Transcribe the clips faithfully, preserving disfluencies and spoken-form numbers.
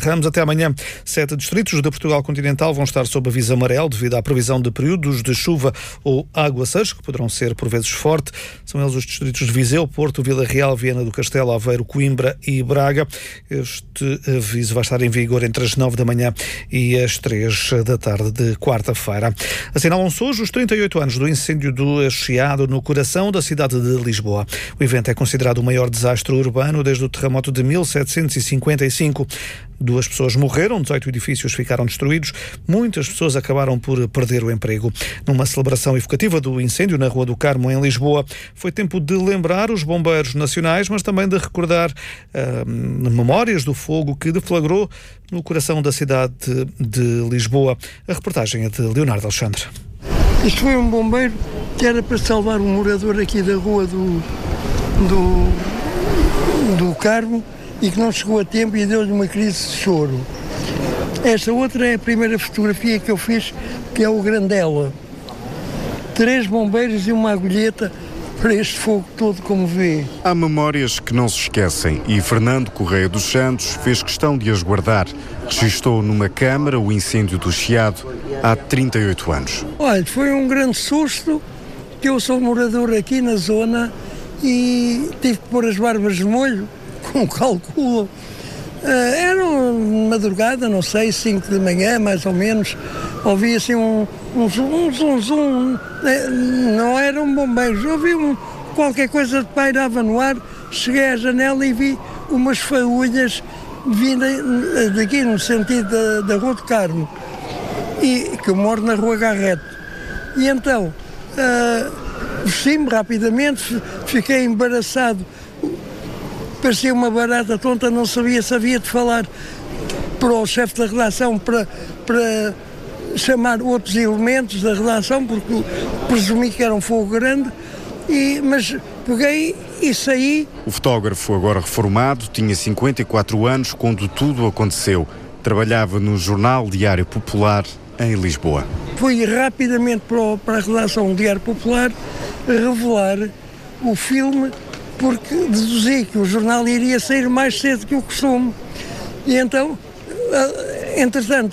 Ramos. Até amanhã, sete distritos da Portugal continental vão estar sob aviso amarelo devido à previsão de períodos de chuva ou aguaceiros, que poderão ser por vezes forte. São eles os distritos de Viseu, Porto, Vila Real, Viana do Castelo, Aveiro, Coimbra e Braga. Este aviso vai estar em vigor entre as nove da manhã e as três da tarde de quarta-feira. Assinalam-se hoje os trinta e oito anos do incêndio do Chiado no coração da cidade de Lisboa. O evento é considerado o maior desastre urbano desde o terremoto de mil setecentos e cinquenta e cinco. Duas pessoas morreram, dezoito edifícios ficaram destruídos, muitas pessoas acabaram por perder o emprego. Numa celebração evocativa do incêndio na Rua do Carmo, em Lisboa, foi tempo de lembrar os bombeiros nacionais, mas também de recordar uh, memórias do fogo que deflagrou no coração da cidade de Lisboa. A reportagem é de Leonardo Alexandre. Isto foi um bombeiro que era para salvar um morador aqui da Rua do, do, do Carmo, e que não chegou a tempo e deu-lhe uma crise de choro. Esta outra é a primeira fotografia que eu fiz, que é o Grandela. Três bombeiros e uma agulheta para este fogo todo, como vê. Há memórias que não se esquecem e Fernando Correia dos Santos fez questão de as guardar. Registou numa câmara o incêndio do Chiado há trinta e oito anos. Olha, foi um grande susto, que eu sou morador aqui na zona e tive que pôr as barbas de molho, como calculam. Uh, era uma madrugada, não sei, cinco de manhã, mais ou menos. Ouvi assim um, um zum, zum, zum. Não eram bombeiros. Ouvi um, qualquer coisa que pairava no ar. Cheguei à janela e vi umas faúlhas vindo daqui, no sentido da, da Rua do Carmo. E que eu moro na Rua Garrete. E então, uh, vesti-me rapidamente, fiquei embaraçado. Parecia uma barata tonta, não sabia se havia de falar para o chefe da redação para, para chamar outros elementos da redação, porque presumi que era um fogo grande, e, mas peguei e saí. O fotógrafo, agora reformado, tinha cinquenta e quatro anos quando tudo aconteceu. Trabalhava no jornal Diário Popular em Lisboa. Fui rapidamente para, o, para a redação do Diário Popular revelar o filme, porque deduzi que o jornal iria sair mais cedo que o costume. E então, entretanto,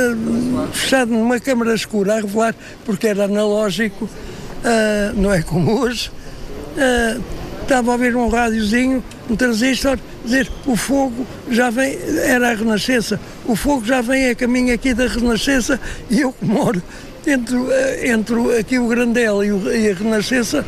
fechado numa câmara escura a revelar, porque era analógico, não é como hoje, estava a ouvir um rádiozinho, um transistor, dizer: o fogo já vem, era a Renascença, o fogo já vem a caminho aqui da Renascença, e eu que moro entre, entre aqui o Grandela e, o, e a Renascença,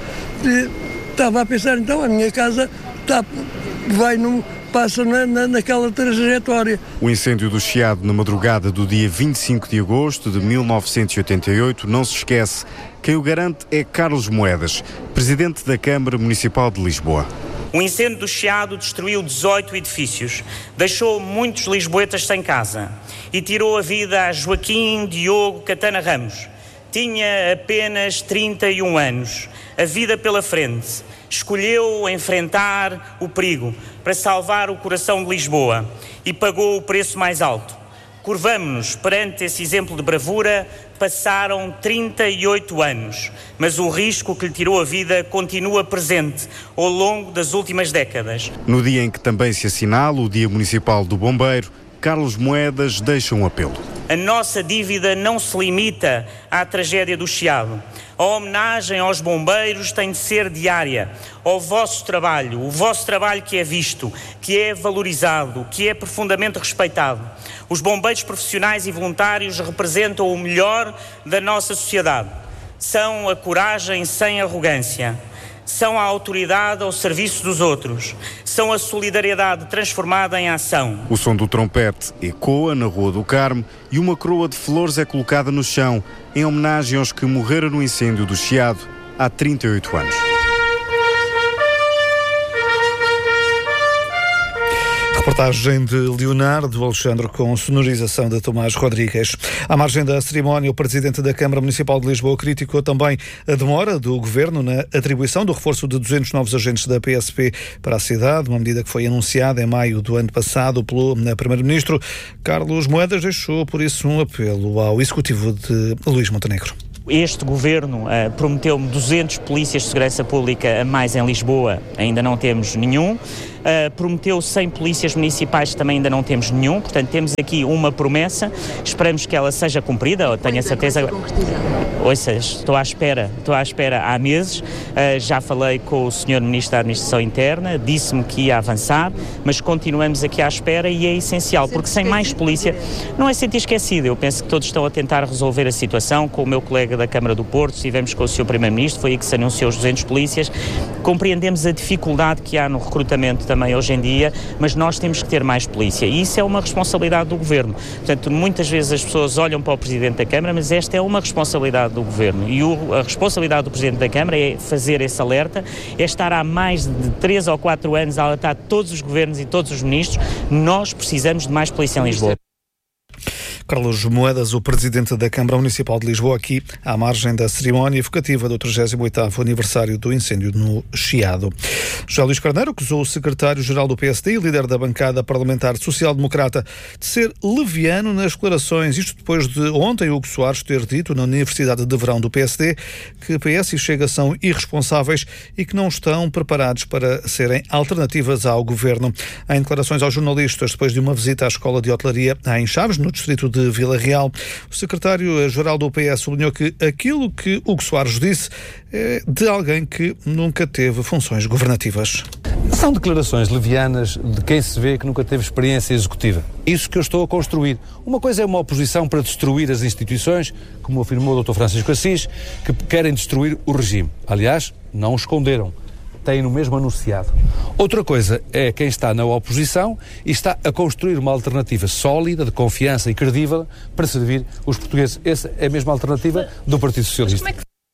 estava a pensar, então a minha casa está, vai num, passa na, na, naquela trajetória. O incêndio do Chiado na madrugada do dia vinte e cinco de agosto de mil novecentos e oitenta e oito não se esquece. Quem o garante é Carlos Moedas, presidente da Câmara Municipal de Lisboa. O incêndio do Chiado destruiu dezoito edifícios, deixou muitos lisboetas sem casa e tirou a vida a Joaquim Diogo Catana Ramos. Tinha apenas trinta e um anos, a vida pela frente. Escolheu enfrentar o perigo para salvar o coração de Lisboa e pagou o preço mais alto. Curvamo-nos perante esse exemplo de bravura. Passaram trinta e oito anos, mas o risco que lhe tirou a vida continua presente ao longo das últimas décadas. No dia em que também se assinala o Dia Municipal do Bombeiro, Carlos Moedas deixa um apelo. A nossa dívida não se limita à tragédia do Chiado. A homenagem aos bombeiros tem de ser diária, ao vosso trabalho, o vosso trabalho que é visto, que é valorizado, que é profundamente respeitado. Os bombeiros profissionais e voluntários representam o melhor da nossa sociedade. São a coragem sem arrogância. São a autoridade ao serviço dos outros. São a solidariedade transformada em ação. O som do trompete ecoa na Rua do Carmo e uma coroa de flores é colocada no chão, em homenagem aos que morreram no incêndio do Chiado há trinta e oito anos. Reportagem de Leonardo Alexandre com sonorização de Tomás Rodrigues. À margem da cerimónia, o Presidente da Câmara Municipal de Lisboa criticou também a demora do Governo na atribuição do reforço de duzentos novos agentes da P S P para a cidade, uma medida que foi anunciada em maio do ano passado pelo Primeiro-Ministro. Carlos Moedas deixou, por isso, um apelo ao Executivo de Luís Montenegro. Este governo uh, prometeu-me duzentos polícias de segurança pública a mais em Lisboa, ainda não temos nenhum. uh, prometeu cem polícias municipais, também ainda não temos nenhum, portanto temos aqui uma promessa, esperamos que ela seja cumprida, ou tenho a certeza... Ouça, estou à espera, estou à espera há meses, uh, já falei com o senhor Ministro da Administração Interna, disse-me que ia avançar, mas continuamos aqui à espera e é essencial, porque sem mais polícia não é sentir esquecido. Eu penso que todos estão a tentar resolver a situação. Com o meu colega da Câmara do Porto, estivemos com o senhor Primeiro-Ministro, foi aí que se anunciou os duzentos polícias, compreendemos a dificuldade que há no recrutamento também hoje em dia, mas nós temos que ter mais polícia e isso é uma responsabilidade do Governo. Portanto, muitas vezes as pessoas olham para o Presidente da Câmara, mas esta é uma responsabilidade do Governo e o, a responsabilidade do Presidente da Câmara é fazer esse alerta, é estar há mais de três ou quatro anos a alertar todos os governos e todos os ministros, nós precisamos de mais polícia em Lisboa. Carlos Moedas, o Presidente da Câmara Municipal de Lisboa, aqui à margem da cerimónia evocativa do trigésimo oitavo aniversário do incêndio no Chiado. José Luís Carneiro acusou o Secretário-Geral do P S D e líder da bancada parlamentar social-democrata de ser leviano nas declarações. Isto depois de ontem Hugo Soares ter dito na Universidade de Verão do P S D que P S e Chega são irresponsáveis e que não estão preparados para serem alternativas ao Governo. Em declarações aos jornalistas, depois de uma visita à Escola de Hotelaria em Chaves, no distrito de de Vila Real, o secretário-geral do P S sublinhou que aquilo que Hugo Soares disse é de alguém que nunca teve funções governativas. São declarações levianas de quem se vê que nunca teve experiência executiva. Isso que eu estou a construir. Uma coisa é uma oposição para destruir as instituições, como afirmou o doutor Francisco Assis, que querem destruir o regime. Aliás, não o esconderam. Têm no mesmo anunciado. Outra coisa é quem está na oposição e está a construir uma alternativa sólida, de confiança e credível para servir os portugueses. Essa é a mesma alternativa do Partido Socialista.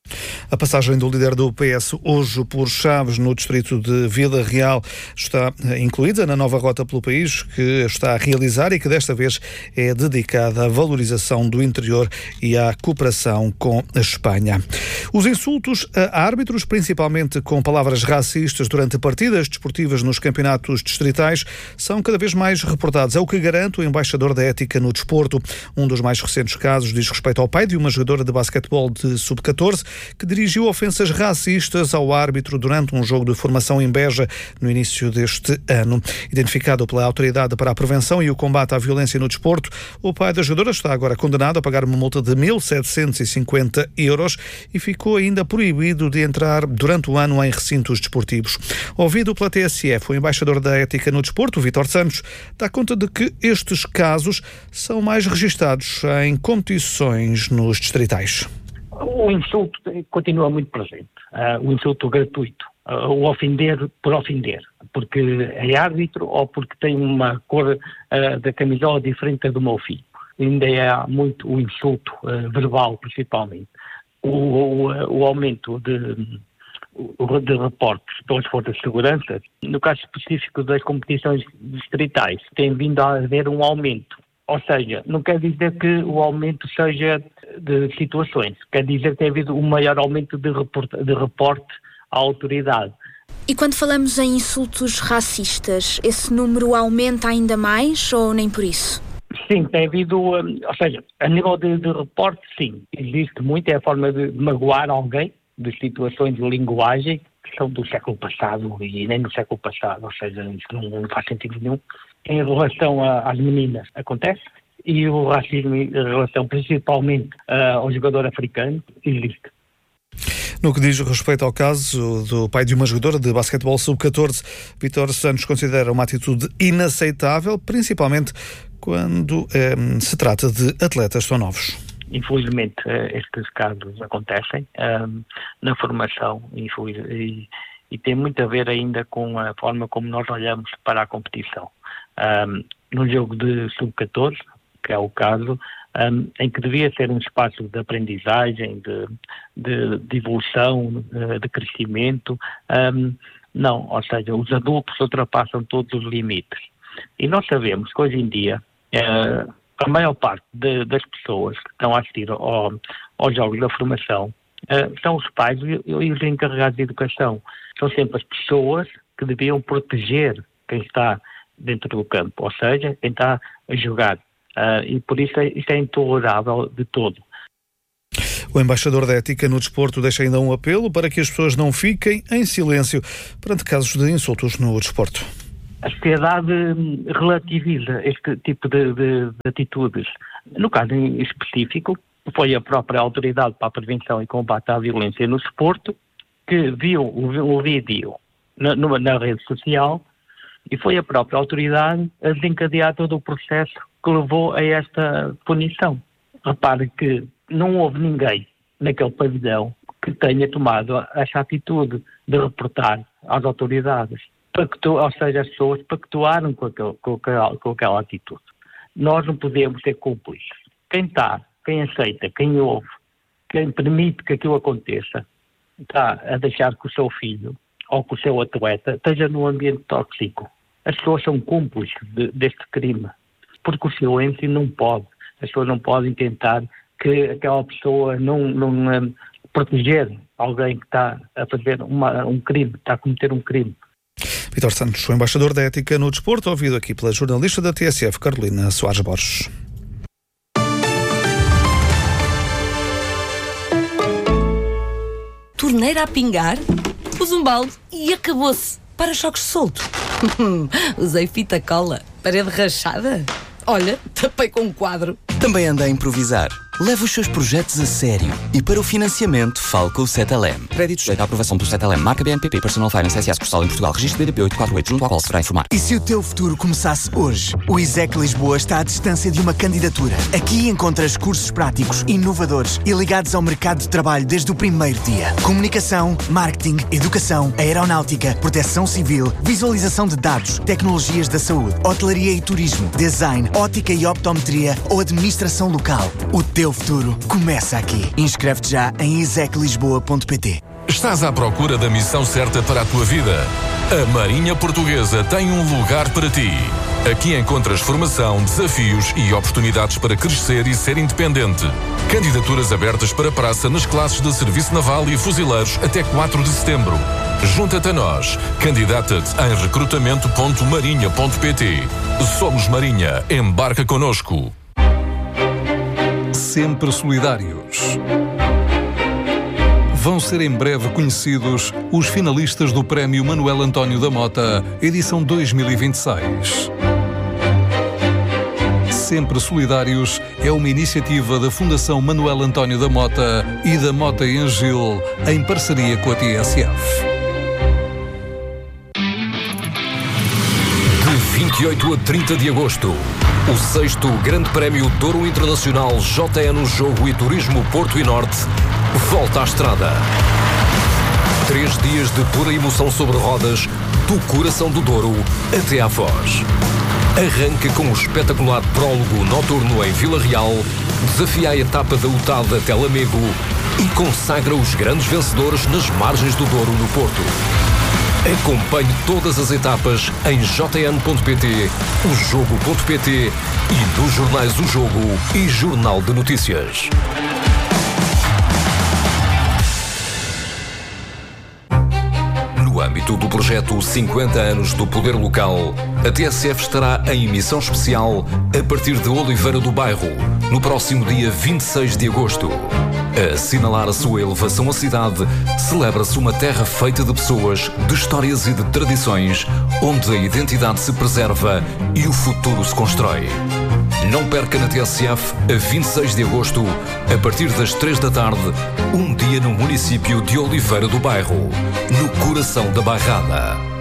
A passagem do líder do P S hoje por Chaves, no distrito de Vila Real, está incluída na nova rota pelo país que está a realizar e que desta vez é dedicada à valorização do interior e à cooperação com a Espanha. Os insultos a árbitros, principalmente com palavras racistas durante partidas desportivas nos campeonatos distritais, são cada vez mais reportados. É o que garante o embaixador da ética no desporto. Um dos mais recentes casos diz respeito ao pai de uma jogadora de basquetebol de sub catorze que dirigiu ofensas racistas ao árbitro durante um jogo de formação em Beja no início deste ano. Identificado pela Autoridade para a Prevenção e o Combate à Violência no Desporto, o pai da jogadora está agora condenado a pagar uma multa de mil setecentos e cinquenta euros e ficou ainda proibido de entrar durante o ano em recintos desportivos. Ouvido pela T S F, o embaixador da Ética no Desporto, Vítor Santos, dá conta de que estes casos são mais registados em competições nos distritais. O insulto continua muito presente, uh, o insulto gratuito, uh, o ofender por ofender, porque é árbitro ou porque tem uma cor uh, da camisola diferente do meu filho. Ainda há muito o insulto uh, verbal, principalmente. O, o, o aumento de, de reportes pelas forças de segurança, no caso específico das competições distritais, tem vindo a haver um aumento. Ou seja, não quer dizer que o aumento seja de situações, quer dizer que tem havido um maior aumento de reporte, de reporte à autoridade. E quando falamos em insultos racistas, esse número aumenta ainda mais ou nem por isso? Sim, tem havido, um, ou seja, a nível de, de reporte, sim, existe muito, é a forma de magoar alguém, de situações de linguagem que são do século passado e nem do século passado, ou seja, isso não, não faz sentido nenhum. Em relação a, às meninas, acontece, e o racismo em relação principalmente uh, ao jogador africano, existe. No que diz respeito ao caso do pai de uma jogadora de basquetebol sub catorze, Vítor Santos considera uma atitude inaceitável, principalmente quando eh, se trata de atletas tão novos. Infelizmente, estes casos acontecem um, na formação infeliz, e, e tem muito a ver ainda com a forma como nós olhamos para a competição. Um, no jogo de sub catorze, que é o caso, um, em que devia ser um espaço de aprendizagem, de, de, de evolução, de crescimento, um, não, ou seja, os adultos ultrapassam todos os limites. E nós sabemos que hoje em dia uh, a maior parte de, das pessoas que estão a assistir ao, aos jogos da formação uh, são os pais e, e os encarregados de educação. São sempre as pessoas que deviam proteger quem está dentro do campo, ou seja, quem está a jogar. Uh, e por isso é, isso é intolerável de todo. O embaixador da Ética no Desporto deixa ainda um apelo para que as pessoas não fiquem em silêncio perante casos de insultos no desporto. a sociedade relativiza este tipo de, de, de atitudes. No caso em específico, foi a própria Autoridade para a Prevenção e Combate à Violência no Desporto que viu o, o vídeo na, na rede social e foi a própria autoridade a desencadear todo o processo que levou a esta punição. Repare que não houve ninguém naquele pavilhão que tenha tomado essa atitude de reportar às autoridades. Pactu, ou seja, as pessoas pactuaram com, aquele, com, aquela, com aquela atitude. Nós não podemos ser cúmplices. Quem está, quem aceita, quem ouve, quem permite que aquilo aconteça, está a deixar que o seu filho ou que o seu atleta esteja num ambiente tóxico. As pessoas são cúmplices de, deste crime, porque o silêncio não pode. As pessoas não podem tentar que aquela pessoa não, não um, proteger alguém que está a fazer uma, um crime, está a cometer um crime. Vítor Santos, o embaixador da ética no desporto, ouvido aqui pela jornalista da T S F, Carolina Soares Borges. Torneira a pingar, pus um balde e acabou-se. Para-choques solto. Usei fita cola, parede rachada. Olha, tapei com um quadro. Também anda a improvisar. Leve os seus projetos a sério. E para o financiamento, fale com o Cetelem. Crédito sujeito à aprovação do Cetelem. Marca B N P P Personal Finance S A Sucursal em Portugal. Registro D D P oito quatro oito, junto ao qual se deverá informar. E se o teu futuro começasse hoje? O ISEC Lisboa está à distância de uma candidatura. Aqui encontras cursos práticos, inovadores e ligados ao mercado de trabalho desde o primeiro dia. Comunicação, marketing, educação, aeronáutica, proteção civil, visualização de dados, tecnologias da saúde, hotelaria e turismo, design, ótica e optometria ou administração local. O teu futuro começa aqui. Inscreve-te já em isec lisboa ponto pt. Estás à procura da missão certa para a tua vida? A Marinha Portuguesa tem um lugar para ti. Aqui encontras formação, desafios e oportunidades para crescer e ser independente. Candidaturas abertas para praça nas classes de Serviço Naval e Fuzileiros até quatro de setembro. Junta-te a nós. Candidata-te em recrutamento ponto marinha ponto pt. Somos Marinha. Embarca connosco. Sempre solidários. Vão ser em breve conhecidos os finalistas do Prémio Manuel António da Mota, edição dois mil e vinte e seis. Sempre Solidários é uma iniciativa da Fundação Manuel António da Mota e da Mota e Angil, em parceria com a T S F. De vinte e oito a trinta de agosto, o sexto Grande Prémio Douro Internacional J N Jogo e Turismo Porto e Norte volta à estrada. Três dias de pura emoção sobre rodas, do coração do Douro até à Foz. Arranca com o espetacular prólogo noturno em Vila Real, desafia a etapa da U T A D até Lamego e consagra os grandes vencedores nas margens do Douro no Porto. Acompanhe todas as etapas em j n ponto p t, o jogo ponto p t e nos jornais O Jogo e Jornal de Notícias. No âmbito do projeto cinquenta anos do Poder Local, a T S F estará em emissão especial a partir de Oliveira do Bairro, no próximo dia vinte e seis de agosto. A assinalar a sua elevação à cidade, celebra-se uma terra feita de pessoas, de histórias e de tradições, onde a identidade se preserva e o futuro se constrói. Não perca na T S F, a vinte e seis de agosto, a partir das três da tarde, um dia no município de Oliveira do Bairro, no coração da Bairrada.